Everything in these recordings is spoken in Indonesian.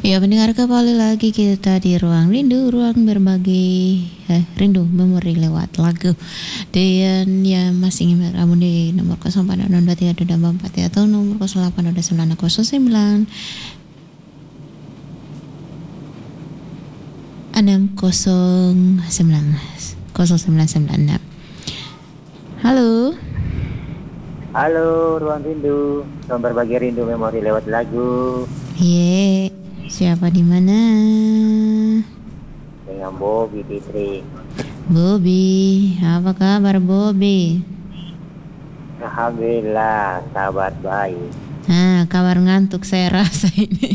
Ya, pendengar, kembali lagi kita di Ruang Rindu, ruang berbagi rindu memori lewat lagu. Dan ya masih ingin bergabung di nomor 08023244 atau nomor 082909 609 Halo. Halo, Ruang Rindu, ruang berbagi rindu memori lewat lagu. Siapa di mana? Dengan Bobby Fitri. Bobby, apa kabar Bobby? Alhamdulillah, kabar baik. Kabar ngantuk saya rasa ini.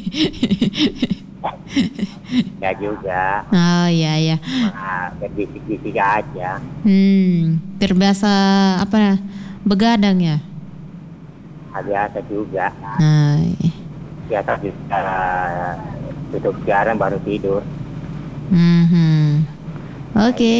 Ya juga. Oh iya. Berbisik-bisik aja. Terbiasa apa? Begadang ya? Biasa juga. Iya. Biasa juga tutup siaran baru tidur. Oke.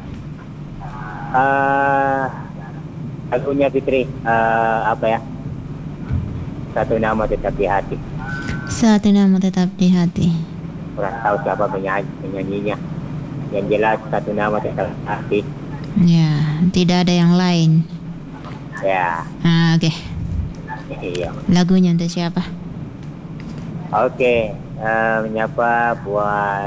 Lagunya Fitri, apa ya? Satu nama tetap di hati. Satu nama tetap di hati. Kurang tahu siapa penyanyinya. Yang jelas satu nama tetap di hati. Ya, tidak ada yang lain. Ya. Oke. Iya. Lagunya untuk siapa? Oke, menyapa buat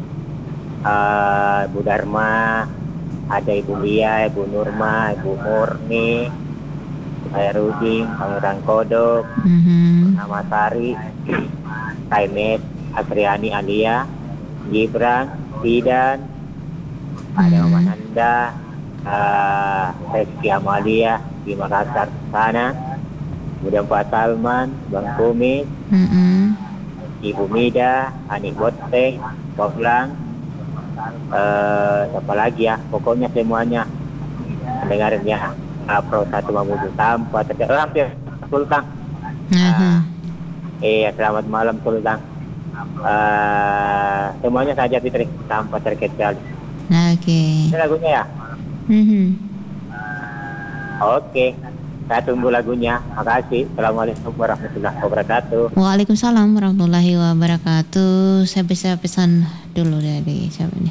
Ibu Dharma, ada Ibu Lia, Ibu Nurma, Ibu Murni, saya Ruding, Pangeran Kodok, Nama Sari, Taimet, Asriani Alia, Gibran, Tidan, ada Mama Nanda, Rizky Amalia di Makassar sana, kemudian Pak Salman, Bang Kumis, Ibu Mida, Anik Boteng, Boglang, siapa lagi ya, pokoknya semuanya pendengarnya Pro 1 Mamudu tanpa hampir Sultan. Selamat malam Sultan. Semuanya saja Fitri tanpa terkecuali. Oke. Ini lagunya ya? Oke. Saya tunggu lagunya. Makasih. Assalamualaikum warahmatullahi wabarakatuh. Waalaikumsalam warahmatullahi wabarakatuh. Saya bisa pesan dulu dari siapa nih?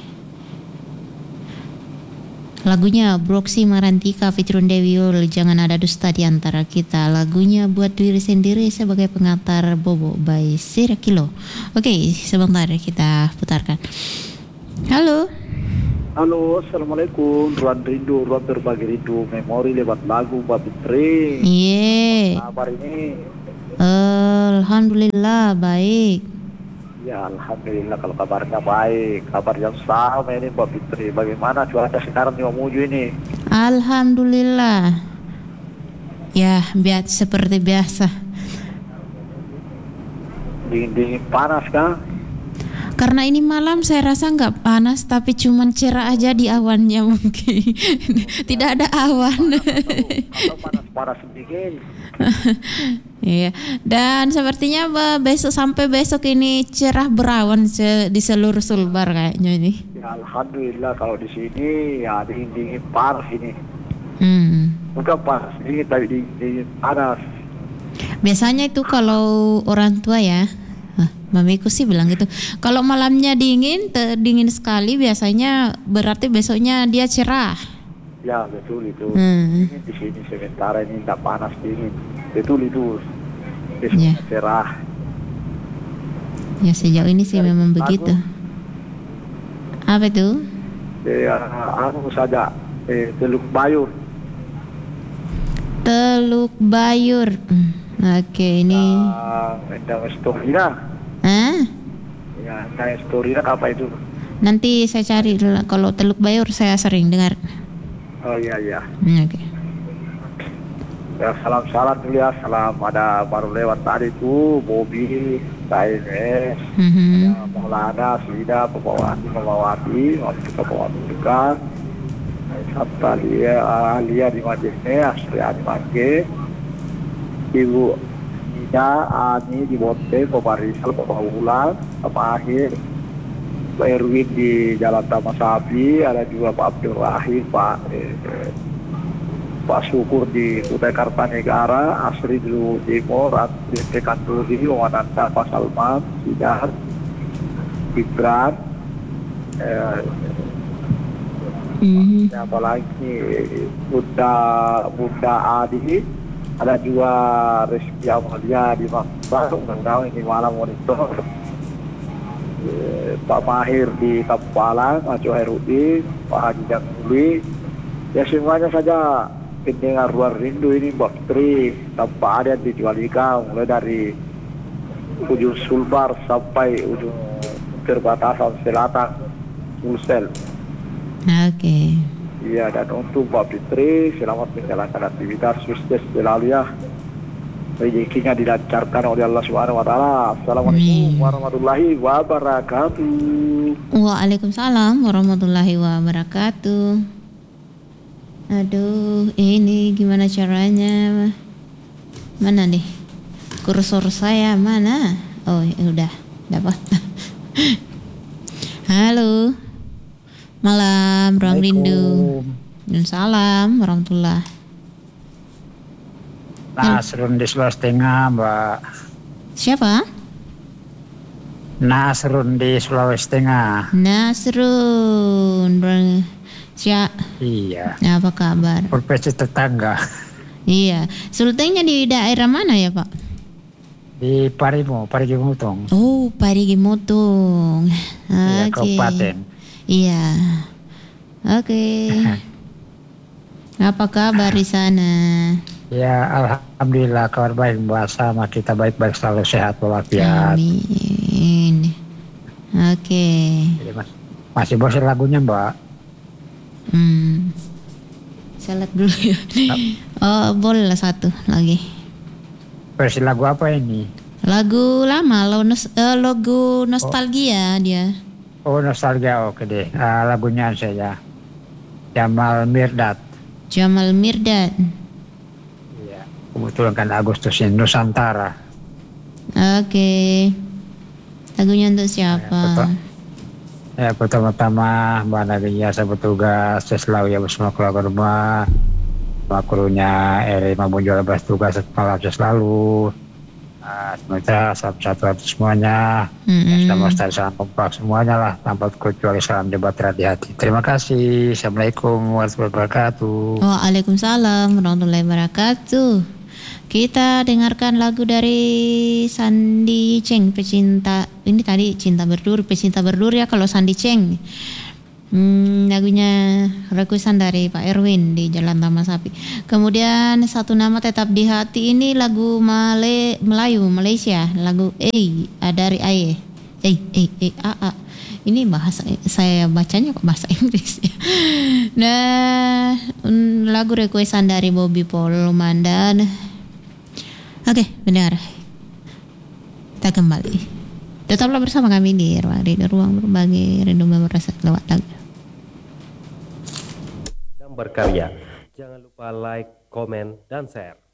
Lagunya Broxy Marantika featuring Dewi Yul, Jangan Ada Dusta di Antara Kita. Lagunya buat diri sendiri sebagai pengantar Bobo by Sirakilo. Oke, sebentar kita putarkan. Halo. Halo, Assalamualaikum. Ruang Rindu, ruang berbagi rindu memori lewat lagu Mbak Fitri. Iya. Kabar ini? Alhamdulillah baik. Ya, Alhamdulillah kalau kabarnya baik. Kabar yang sama ini Mbak Fitri. Bagaimana cuaca sekarang di Mamuju ini? Alhamdulillah. Ya, seperti biasa. Dingin-dingin panas kan? Karena ini malam saya rasa nggak panas, tapi cuman cerah aja di awannya mungkin. Tidak ada awan. Atau panas-panas sedikit. Iya. Dan sepertinya sampai besok ini cerah berawan di seluruh Sulbar kayaknya ini. Ya, Alhamdulillah kalau di sini ya dingin-dingin panas ini. Bukan panas dingin tapi dingin panas. Biasanya itu kalau orang tua ya. Mamiku sih bilang gitu. Kalau malamnya dingin sekali biasanya berarti besoknya dia cerah. Ya betul itu. Di sini sementara ini tidak panas dingin. Betul itu. Besoknya cerah. Ya sejauh ini sih memang begitu. Apa itu? Anu saja. Teluk Bayur. Teluk Bayur. Oke, ini. Storina. Ya, Storina apa itu? Nanti saya cari dulu. Kalau Teluk Bayur saya sering dengar. Oh iya. Oke. Ya, salam dulu ya. Salam ada baru lewat tadi tuh Bobby, Taines, Maulana, Sida, Pembawati, kita bawa dekat. Sabta Lia di Majene, Asriani Mangke, Ibu Nina, Ani di Bote, Bapak Rizal, Bapak Ulan, Bapak Akhir, Pak Erwin di Jalan Taman Sapi, ada juga Pak Abdul Rahim, Pak Syukur di Kutai Kartanegara, Asri di Timur, Asri di Kanduri, Wananda, Pak Salman, Sidar, pikiran. Apalagi Bunda Adi, ada juga Rizky Amalia di Maksud, Nanggaw ini malam monitor. Pak Mahir di Tampalang, Aco Herudi, Pak Haji Jamuli, ya semuanya saja pendengar Ruang Rindu ini bakteri tanpa ada yang dijualikan, mulai dari ujung Sulbar sampai ujung perbatasan selatan Sulsel. Oke. Iya, dan untuk Mbak Fitri selamat menjalankan aktivitas, sukses selalu ya. Rezekinya dilancarkan oleh Allah Subhanahu wa taala. Assalamualaikum warahmatullahi wabarakatuh. Waalaikumsalam warahmatullahi wabarakatuh. Aduh, ini gimana caranya? Mana nih? Kursor saya mana? Oh, ya udah dapat. Halo. Malam, Ruang Rindu. Salam warahmatullahi. Nasrun di Sulawesi Tengah, Mbak. Siapa? Nasrun di Sulawesi Tengah. Nasrun. Iya. Apa kabar? Provinsi tetangga. Iya. Sultannya di daerah mana ya, Pak? Di Parigi Mutong. Oh, Parigi Mutong. Iya, Oke. Kabupaten. Iya. Oke. Apa kabar di sana? Ya, alhamdulillah kabar baik, Mbak. Sama kita baik-baik, selalu sehat walafiat. Amin. Oke. Jadi, masih bosan lagunya, Mbak? Saya lihat dulu ya. Oh, boleh lah satu lagi. Versi lagu apa ini? Lagu lama, lagu nostalgia dia. Oh, nostalgia, oke deh. Lagunya saya Jamal Mirdad. Jamal Mirdad. Iya, kebetulan kan Agustus ini Nusantara. Oke. Lagunya untuk siapa? Ya, pertama-tama Mbak Nadia saya bertugas selalu ya bersama keluarga rumah, makrunya Erima Munjol bertugas malam selalu. Semoga salam semuanya, selamat salam kompak semuanya lah, tanpa kecuali salam debat di hati. Terima kasih. Assalamualaikum warahmatullahi wabarakatuh. Waalaikumsalam warahmatullahi wabarakatuh. Kita dengarkan lagu dari Sandi Cheng, pecinta. Ini tadi cinta berduri, pecinta berduri ya kalau Sandi Cheng. Lagunya requestan dari Pak Erwin di Jalan Taman Sapi. Kemudian satu nama tetap di hati, ini lagu Melayu Malaysia, lagu dari Aye. Ini bahasa saya bacanya kok bahasa Inggris ya. Nah, lagu requestan dari Bobby Paul Mandan. Oke, benar. Kita kembali. Tetaplah bersama kami di Ruang Berbagi Rindu Merasa lewat lagu. Dan berkarya. Jangan lupa like, komen, dan share.